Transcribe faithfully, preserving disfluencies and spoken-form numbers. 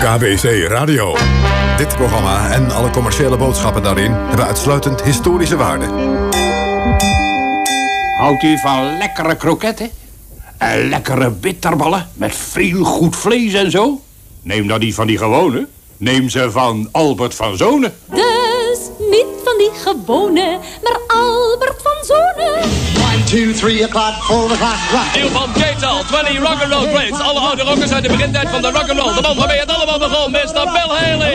K B C Radio. Dit programma en alle commerciële boodschappen daarin hebben uitsluitend historische waarde. Houdt u van lekkere kroketten? En lekkere bitterballen met veel goed vlees en zo? Neem dan niet van die gewone. Neem ze van Albert van Zonen. Dus niet van die gewone, maar Albert van Zonen. one, two, three o'clock, four o'clock, rock. Nieuw van Ketel, twintig rock'n'roll greats. Alle oude rockers uit de begintijd van de rock'n'roll. De man waarmee het allemaal begon, mister Bill Haley.